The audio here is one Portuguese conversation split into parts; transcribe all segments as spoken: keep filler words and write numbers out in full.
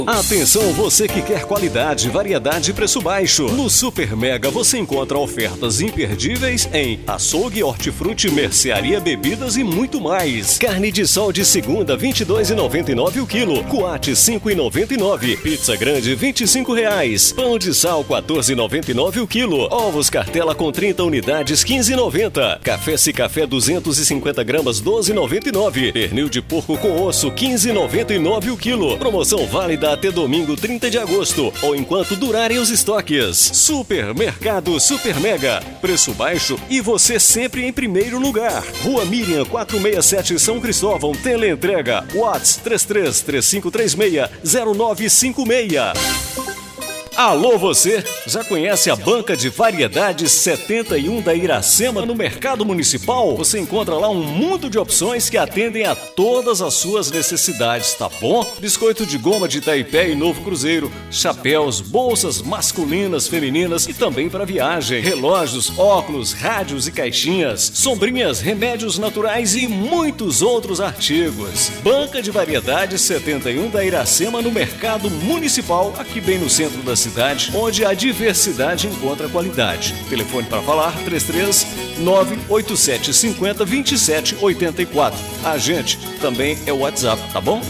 Atenção você que quer qualidade, variedade e preço baixo. No Super Mega você encontra ofertas imperdíveis em açougue, hortifruti, mercearia, bebidas e muito mais. Carne de sol de segunda, vinte e dois reais e noventa e nove centavos o quilo. Coate, cinco reais e noventa e nove centavos. Pizza grande, vinte e cinco reais. Pão de sal, quatorze reais e noventa e nove centavos o quilo. Ovos Cartela com trinta unidades, quinze reais e noventa centavos. Café Cicafé duzentos e cinquenta gramas, doze reais e noventa e nove centavos. Pernil de porco com osso, quinze reais e noventa e nove centavos o quilo. Promoção válida até domingo trinta de agosto ou enquanto durarem os estoques. Supermercado Super Mega. Preço baixo e você sempre em primeiro lugar. Rua Miriam quatrocentos e sessenta e sete, São Cristóvão. Teleentrega. WhatsApp três três três cinco três seis zero nove cinco seis. Alô você, já conhece a Banca de Variedades setenta e um da Iracema no Mercado Municipal? Você encontra lá um mundo de opções que atendem a todas as suas necessidades, tá bom? Biscoito de goma de Itaipé e Novo Cruzeiro, chapéus, bolsas masculinas, femininas e também para viagem, relógios, óculos, rádios e caixinhas, sombrinhas, remédios naturais e muitos outros artigos. Banca de Variedades setenta e um da Iracema no Mercado Municipal, aqui bem no centro da cidade, onde a diversidade encontra qualidade. Telefone para falar três três nove oito sete cinco zero dois sete oito quatro. A gente também é o WhatsApp, tá bom?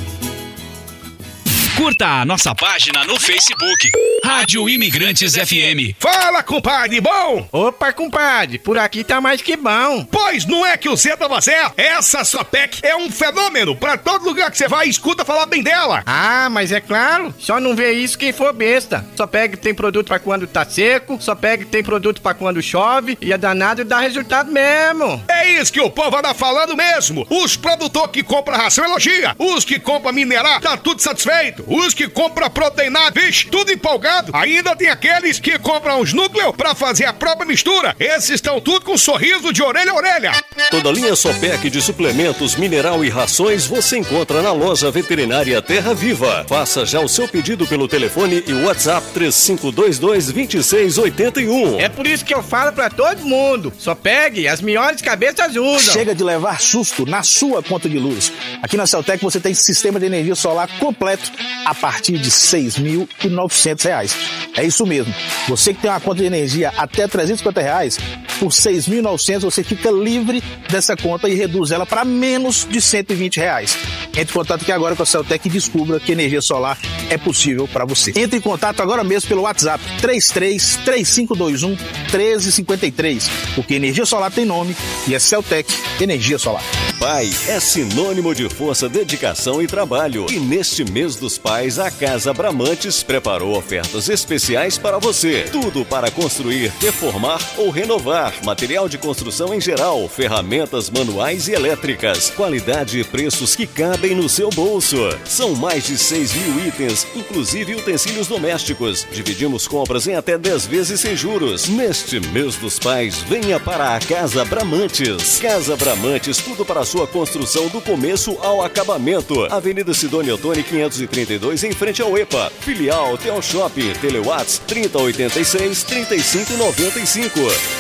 Curta a nossa página no Facebook, Rádio Imigrantes F M. Fala, compadre, bom? Opa, compadre, por aqui tá mais que bom. Pois não é que o Zé tava certo? Essa Sopec é um fenômeno. Pra todo lugar que você vai, escuta falar bem dela. Ah, mas é claro, só não vê isso quem for besta. Sopec tem produto pra quando tá seco, Sopec tem produto pra quando chove, e é danado dá resultado mesmo. É isso que o povo anda falando mesmo. Os produtores que compram ração elogia, os que compram minerar, tá tudo satisfeito. Os que compram proteinado, vixe, tudo empolgado. Ainda tem aqueles que compram os núcleos pra fazer a própria mistura. Esses estão tudo com um sorriso de orelha a orelha. Toda a linha Sopec de suplementos, mineral e rações você encontra na loja veterinária Terra Viva. Faça já o seu pedido pelo telefone e WhatsApp três cinco dois dois, dois seis oito um. É por isso que eu falo pra todo mundo, Sopec, as melhores cabeças usam. Chega de levar susto na sua conta de luz. Aqui na Celtec você tem sistema de energia solar completo a partir de seis mil e novecentos reais. É isso mesmo. Você que tem uma conta de energia até trezentos e cinquenta reais, por seis mil e novecentos você fica livre dessa conta e reduz ela para menos de cento e vinte reais. Entre em contato aqui agora com a Celtec e descubra que energia solar é possível para você. Entre em contato agora mesmo pelo WhatsApp três três três cinco dois um um três cinco três, porque energia solar tem nome e é Celtec Energia Solar. Pai é sinônimo de força, dedicação e trabalho. E neste mês dos pais, a Casa Bramantes preparou ofertas especiais para você. Tudo para construir, reformar ou renovar. Material de construção em geral, ferramentas manuais e elétricas. Qualidade e preços que cabem no seu bolso. São mais de seis mil itens, inclusive utensílios domésticos. Dividimos compras em até dez vezes sem juros. Neste mês dos pais, venha para a Casa Bramantes. Casa Bramantes, tudo para a sua construção do começo ao acabamento. Avenida Sidônia Ottoni, quinhentos e trinta e dois, em frente ao EPA. Filial Tel Shop, Telewatts trinta oitenta e seis, trinta e cinco noventa e cinco.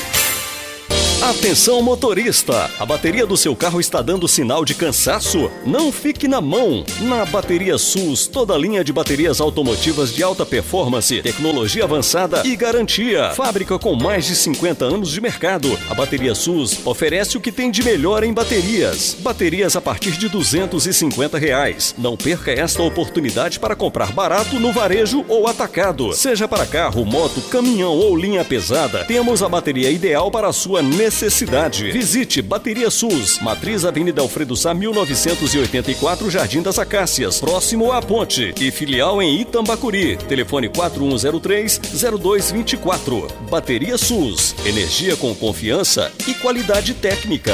Atenção motorista, a bateria do seu carro está dando sinal de cansaço? Não fique na mão. Na Bateria SUS, toda a linha de baterias automotivas de alta performance, tecnologia avançada e garantia. Fábrica com mais de cinquenta anos de mercado. A Bateria SUS oferece o que tem de melhor em baterias. Baterias a partir de duzentos e cinquenta reais. Não perca esta oportunidade para comprar barato no varejo ou atacado. Seja para carro, moto, caminhão ou linha pesada, temos a bateria ideal para a sua necessidade. Necessidade. Visite Bateria SUS, Matriz Avenida Alfredo Sá, mil novecentos e oitenta e quatro, Jardim das Acácias, próximo à Ponte, e filial em Itambacuri. Telefone quatro um zero três, zero dois dois quatro. Bateria SUS, energia com confiança e qualidade técnica.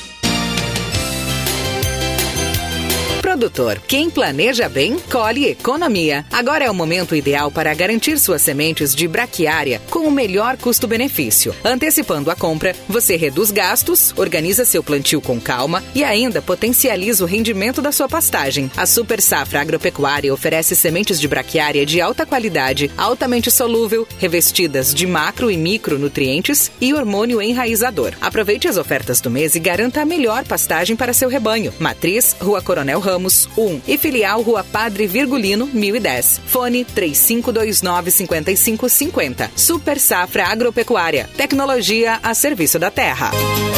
Produtor, quem planeja bem, colhe economia. Agora é o momento ideal para garantir suas sementes de braquiária com o melhor custo-benefício. Antecipando a compra, você reduz gastos, organiza seu plantio com calma e ainda potencializa o rendimento da sua pastagem. A Super Safra Agropecuária oferece sementes de braquiária de alta qualidade, altamente solúvel, revestidas de macro e micronutrientes e hormônio enraizador. Aproveite as ofertas do mês e garanta a melhor pastagem para seu rebanho. Matriz, Rua Coronel Ramos, Ramos um e filial Rua Padre Virgulino mil e dez. Fone três cinco dois nove, cinco cinco cinco zero. Super Safra Agropecuária. Tecnologia a serviço da terra.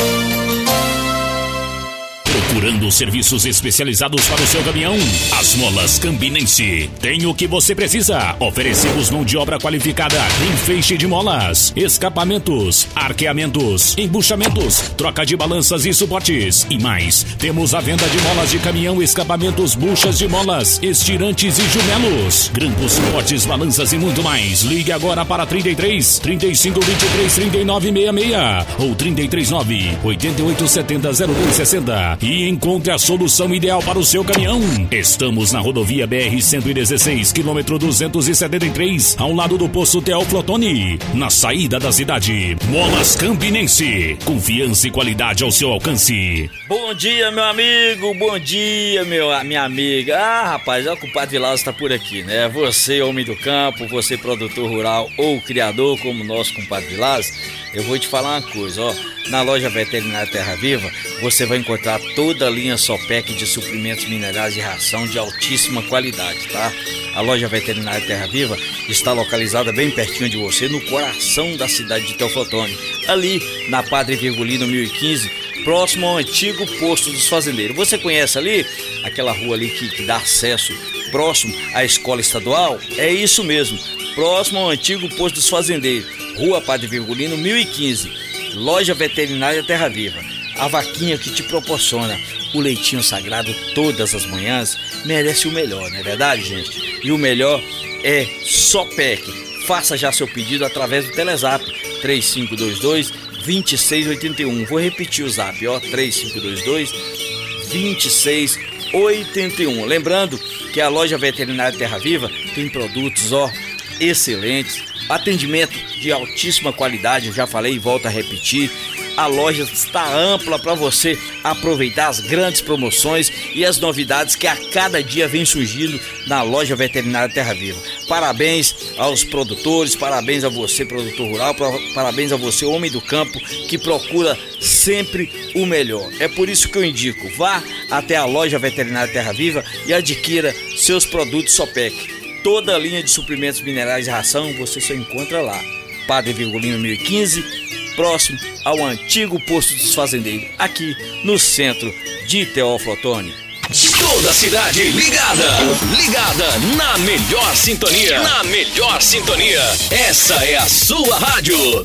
Procurando serviços especializados para o seu caminhão? As Molas Campinense tem o que você precisa. Oferecemos mão de obra qualificada em feixe de molas, escapamentos, arqueamentos, embuchamentos, troca de balanças e suportes e mais. Temos a venda de molas de caminhão, escapamentos, buchas de molas, estirantes e jumelos, grampos, suportes, balanças e muito mais. Ligue agora para trinta e três, trinta e cinco, vinte e três, trinta e nove, sessenta e seis ou trinta e três, nove, oito oito, sete zero, zero dois seis zero e encontre a solução ideal para o seu caminhão. Estamos na rodovia B R cento e dezesseis, quilômetro duzentos e setenta e três, ao lado do posto Teoflotone, na saída da cidade. Molas Campinense, confiança e qualidade ao seu alcance. Bom dia, meu amigo, bom dia, meu, minha amiga. Ah, rapaz, o compadre Vilas está por aqui, né? Você, homem do campo, você, produtor rural ou criador, como o nosso compadre Vilas, eu vou te falar uma coisa, ó. Na loja veterinária Terra Viva, você vai encontrar toda a linha Sopec de suprimentos minerais e ração de altíssima qualidade, tá? A loja veterinária Terra Viva está localizada bem pertinho de você, no coração da cidade de Teoflotone, ali na Padre Virgulino mil e quinze, próximo ao antigo posto dos fazendeiros. Você conhece ali aquela rua ali que, que dá acesso próximo à escola estadual? É isso mesmo, próximo ao antigo posto dos fazendeiros, Rua Padre Virgulino mil e quinze. Loja Veterinária Terra Viva, a vaquinha que te proporciona o leitinho sagrado todas as manhãs merece o melhor, não é verdade, gente? E o melhor é Sopec. Faça já seu pedido através do Telezap três cinco dois dois, dois seis oito um. Vou repetir o zap, ó, três cinco dois dois, dois seis oito um. Lembrando que a Loja Veterinária Terra Viva tem produtos, ó, excelentes. Atendimento de altíssima qualidade, eu já falei e volto a repetir. A loja está ampla para você aproveitar as grandes promoções e as novidades que a cada dia vem surgindo na Loja Veterinária Terra Viva. Parabéns aos produtores, parabéns a você, produtor rural, parabéns a você, homem do campo, que procura sempre o melhor. É por isso que eu indico, vá até a Loja Veterinária Terra Viva e adquira seus produtos Sopec. Toda a linha de suprimentos minerais e ração você só encontra lá. Padre Virgulino mil e quinze, próximo ao antigo posto dos fazendeiros, aqui no centro de Teoflotone. Toda a cidade ligada, ligada na melhor sintonia, na melhor sintonia. Essa é a sua rádio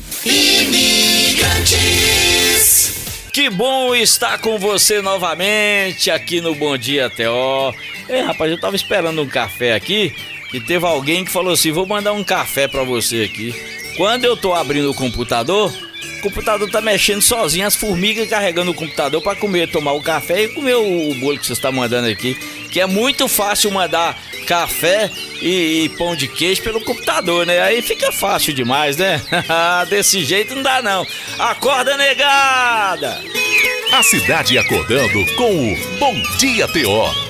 Imigrantes. Que bom estar com você novamente aqui no Bom Dia Teó. É, rapaz, eu tava esperando um café aqui e teve alguém que falou assim, vou mandar um café pra você aqui. Quando eu tô abrindo o computador, o computador tá mexendo sozinho, as formigas carregando o computador pra comer, tomar o café e comer o, o bolo que você está mandando aqui. Que é muito fácil mandar café e, e pão de queijo pelo computador, né? Aí fica fácil demais, né? Desse jeito não dá não. Acorda, negada! A cidade acordando com o Bom Dia Teó.